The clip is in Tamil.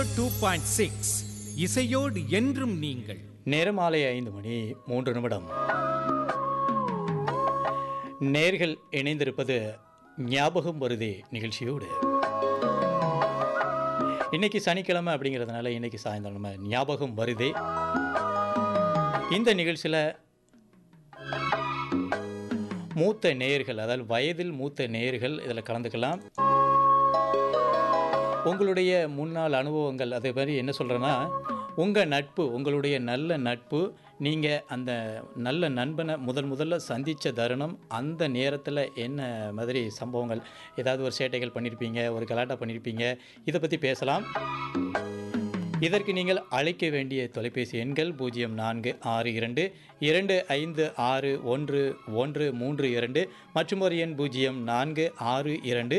2.6 இசையோடு என்றும் நீங்கள். நேரம் மாலை 5 மணி 3 நிமிடம். நேர்கள் இணைந்திருப்பது ஞாபகம் வருதே நிகழ்ச்சியோடு. இன்னைக்கு சனிக்கிழமை அப்படிங்கிறதுனால இன்னைக்கு சாயந்தரம் நம்ம ஞாபகம் வருதே இந்த நிகழ்ச்சியில் மூத்த நேயர்கள், அதாவது வயதில் மூத்த நேயர்கள் இதில் கலந்துக்கலாம். உங்களுடைய முன்னாள் அனுபவங்கள், அதே மாதிரி என்ன சொல்கிறேன்னா, உங்கள் நட்பு, உங்களுடைய நல்ல நட்பு, நீங்கள் அந்த நல்ல நண்பனை முதல்ல சந்தித்த தருணம், அந்த நேரத்தில் என்ன மாதிரி சம்பவங்கள், ஏதாவது ஒரு சேட்டைகள் பண்ணியிருப்பீங்க, ஒரு கலாட்டா பண்ணியிருப்பீங்க, இதை பற்றி பேசலாம். இதற்கு நீங்கள் அழைக்க வேண்டிய தொலைபேசி எண்கள் 0462 2561 132 மற்றும் ஒரு எண் 0462